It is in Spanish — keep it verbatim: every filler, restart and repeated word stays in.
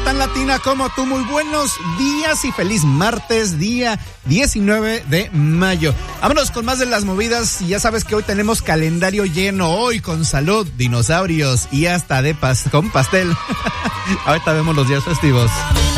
tan latina como tú. Muy buenos días y feliz martes, día diecinueve de mayo. Vámonos con más de las movidas. Y ya sabes que hoy tenemos calendario lleno. Hoy con salud, dinosaurios y hasta de pas- con pastel. Ahorita vemos los días festivos.